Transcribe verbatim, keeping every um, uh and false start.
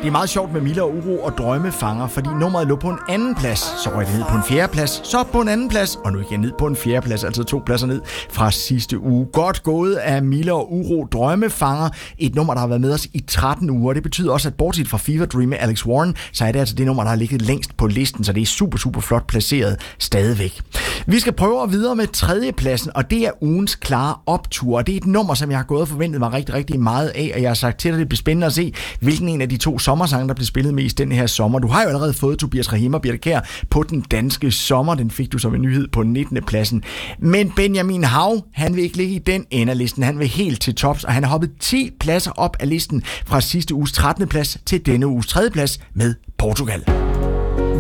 Det er meget sjovt med Mille og Uro og Drømmefanger, fordi nummeret lå på en anden plads. Så røg det ned på en fjerde plads, så på en anden plads, og nu igen ned på en fjerde plads, altså to pladser ned fra sidste uge. Godt gået af Mille og Uro, Drømmefanger. Et nummer, der har været med os i tretten uger. Det betyder også, at bortset fra Fever Dream med Alex Warren, så er det altså det nummer, der har ligget længst på listen, så det er super, super flot placeret stadigvæk. Vi skal prøve at videre med tredjepladsen, og det er ugens klare optur. Det er et nummer, som jeg har gået og forventet mig rigtig, rigtig meget af, og jeg har sagt til dig, det bliver spændende at se, hvilken en af de to sommersange, der bliver spillet mest den her sommer. Du har jo allerede fået Tobias Rahim og Birthe Kjær på den danske sommer. Den fik du som en nyhed på nittende pladsen. Men Benjamin Hav, han vil ikke ligge i den ende af listen. Han vil helt til tops, og han har hoppet ti pladser op af listen fra sidste uges trettende plads til denne uges tredje plads med Portugal.